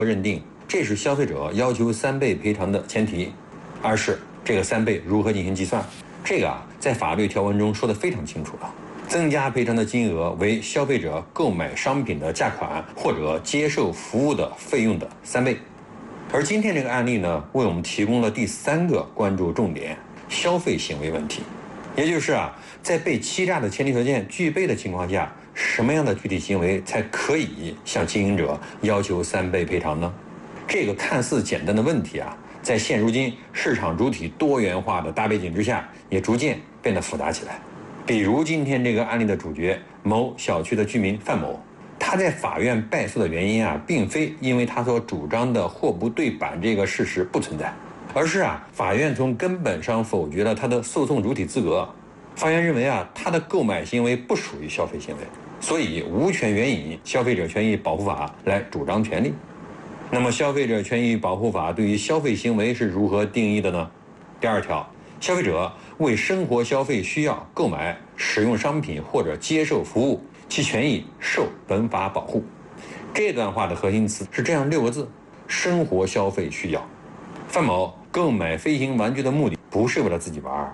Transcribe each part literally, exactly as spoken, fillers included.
认定这是消费者要求三倍赔偿的前提，而是这个三倍如何进行计算？这个啊，在法律条文中说得非常清楚了。增加赔偿的金额为消费者购买商品的价款或者接受服务的费用的三倍。而今天这个案例呢，为我们提供了第三个关注重点：消费行为问题。也就是啊，在被欺诈的前提条件具备的情况下，什么样的具体行为才可以向经营者要求三倍赔偿呢？这个看似简单的问题啊，在现如今市场主体多元化的大背景之下，也逐渐变得复杂起来。比如今天这个案例的主角某小区的居民范某，他在法院败诉的原因啊，并非因为他所主张的货不对版这个事实不存在，而是啊，法院从根本上否决了他的诉讼主体资格。法院认为啊，他的购买行为不属于消费行为，所以无权援引《消费者权益保护法》来主张权利。那么，《消费者权益保护法》对于消费行为是如何定义的呢？第二条，消费者为生活消费需要购买、使用商品或者接受服务，其权益受本法保护。这段话的核心词是这样六个字：生活消费需要。范某购买飞行玩具的目的不是为了自己玩。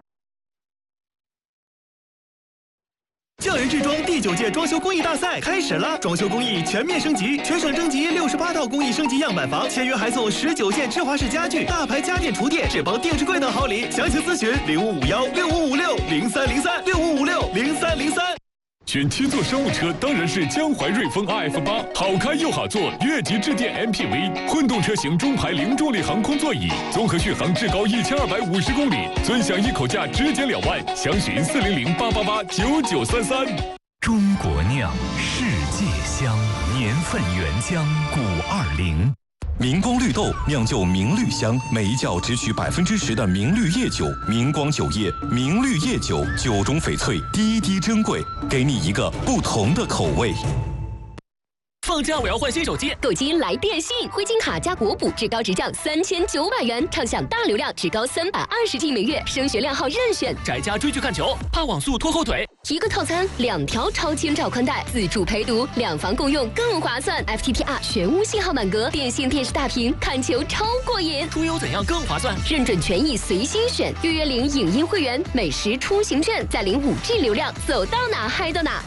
匠人制装第九届装修工艺大赛开始了，装修工艺全面升级，全省征集六十八套工艺升级样板房，签约还送十九件芝华士家具、大牌家电厨电、智邦电视柜等好礼。详情咨询零五五幺六五五六零三零三六五五六零三零三。 选七座商务车当然是江淮瑞风 R F 八，好开又好坐，越级致电 M P V， 混动车型中排零重力航空座椅，综合续航至高一千二百五十公里，尊享一口价直减两万，详询四零零八八八九九三三。 中国酿，世界香，年份原浆古二零。明光绿豆酿就明绿香，每一窖只取百分之十的明绿叶酒，明光酒业明绿叶酒，酒中翡翠，滴滴珍贵，给你一个不同的口味。 放假我要换新手机， 购机来电信，灰金卡加国补，至高直降三千九百元，畅享大流量，至高三百二十 G 每月，升学量号任选。 宅家追剧看球，怕网速拖后腿。 一个套餐，两条超千兆宽带，自助陪读，两房共用更划算。F T T R 全屋信号满格，电信电视大屏，看球超过瘾。 出游怎样更划算？ 认准权益随心选，预约领影音会员，美食出行券，再领五 G 流量，走到哪嗨到哪。